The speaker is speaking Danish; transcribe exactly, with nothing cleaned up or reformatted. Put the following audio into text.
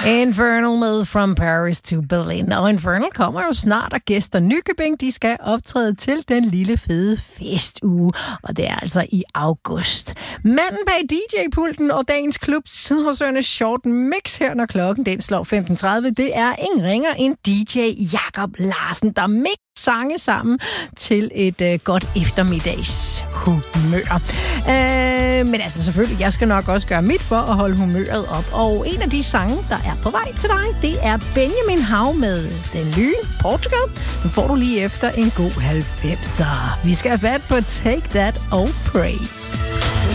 Infernal med From Paris to Berlin. Og Infernal kommer jo snart, og gæster Nykøbing, de skal optræde til den lille fede festuge. Og det er altså i august. Manden bag D J-pulten og dagens klub Sydhavsøernes Short Mix her, når klokken den slår femten tredive, det er ingen ringer end D J Jakob Larsen, der mix sange sammen til et øh, godt eftermiddags humør. Øh, men altså selvfølgelig, jeg skal nok også gøre mit for at holde humøret op. Og en af de sange, der er på vej til dig, det er Benjamin Hav med Den Lyne, Portugal. Nu får du lige efter en god halvfemser. Vi skal have fat på Take That og Pray.